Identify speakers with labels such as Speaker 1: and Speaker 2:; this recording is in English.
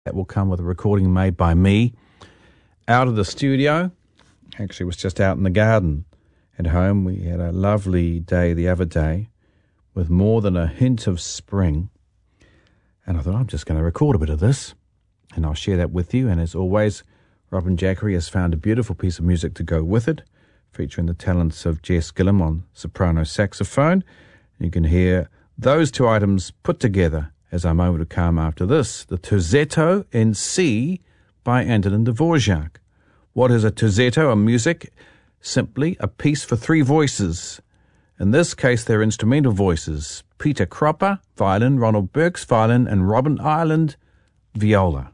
Speaker 1: That will come with a recording made by me out of the studio. Actually, it was just out in the garden at home. We had a lovely day the other day with more than a hint of spring. And I thought, I'm just going to record a bit of this and I'll share that with you. And as always, Robin Jackery has found a beautiful piece of music to go with it, featuring the talents of Jess Gillum on soprano saxophone. You can hear those two items put together as I'm over to come after this, the Terzetto in C by Antonin Dvorak. What is a terzetto? A music, simply a piece for three voices. In this case, they're instrumental voices. Peter Cropper, violin, Ronald Burks, violin, and Robin Ireland, viola.